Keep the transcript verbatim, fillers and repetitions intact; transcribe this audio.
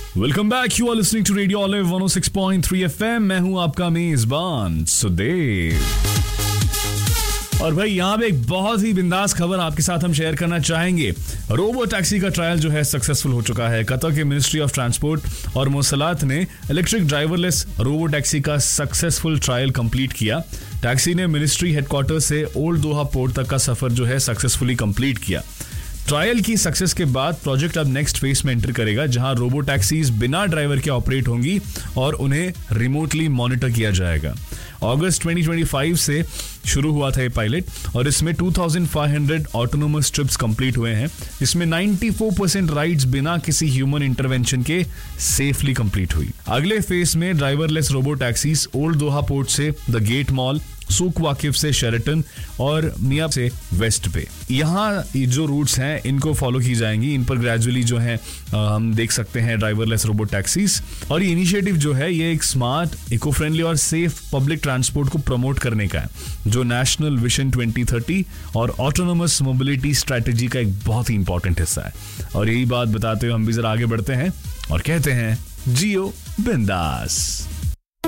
Welcome back, you are listening to radio olive one O six point three FM. मैं हूं आपका मेजबान सुदेव। और भाई यहाँ पे एक बहुत ही बिंदास खबर आपके साथ हम शेयर करना चाहेंगे। रोबो टैक्सी का ट्रायल जो है सक्सेसफुल हो चुका है। कतर के मिनिस्ट्री ऑफ ट्रांसपोर्ट और मौसलात ने इलेक्ट्रिक ड्राइवरलेस रोबो टैक्सी का सक्सेसफुल ट्रायल कंप्लीट किया। टैक्सी ने मिनिस्ट्री हेडक्वार्टर से ओल्ड दोहा पोर्ट तक का सफर जो है सक्सेसफुली कंप्लीट किया। ट्रायल की सक्सेस के बाद प्रोजेक्ट अब नेक्स्ट फेज में एंटर करेगा, जहां रोबो टैक्सीज बिना ड्राइवर के ऑपरेट होंगी और उन्हें रिमोटली मॉनिटर किया जाएगा। अगस्त ट्वेंटी ट्वेंटी फाइव से शुरू हुआ था ये पायलट और इसमें two thousand five hundred autonomous trips complete हुए हैं, जिसमें नाइंटी फोर परसेंट राइड्स बिना किसी ह्यूमन इंटरवेंशन के सेफली कंप्लीट हुई। अगले फेज में ड्राइवरलेस रोबो टैक्सीज ओल्ड दोहा पोर्ट से द गेट मॉल, सूक वाकिफ से शेरटन और मिया से वेस्ट पे, यहाँ जो रूट्स हैं इनको फॉलो की जाएंगी। इन पर ग्रेजुअली जो है हम देख सकते हैं ड्राइवरलेस रोबो टैक्सीज। और ये इनिशिएटिव जो है ये एक स्मार्ट, इको फ्रेंडली और सेफ पब्लिक ट्रांसपोर्ट को प्रमोट करने का है, जो नेशनल विजन ट्वेंटी थर्टी और ऑटोनोमस मोबिलिटी स्ट्रेटेजी का एक बहुत ही इंपॉर्टेंट हिस्सा है। और यही बात बताते हुए हम भी जरा आगे बढ़ते हैं और कहते हैं जियो बिंदास।